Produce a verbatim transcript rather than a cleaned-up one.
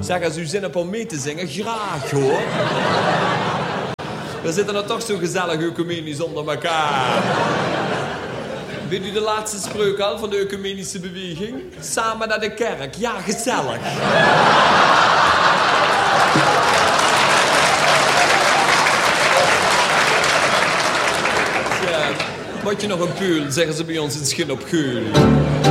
Zeg, als u zin hebt om mee te zingen, graag hoor. We zitten er toch zo gezellig ecumenisch onder elkaar. Weet u de laatste spreuk al van de ecumenische beweging? Samen naar de kerk, ja, gezellig. Ja, moet je nog een puul, zeggen ze bij ons in Schin op Geul.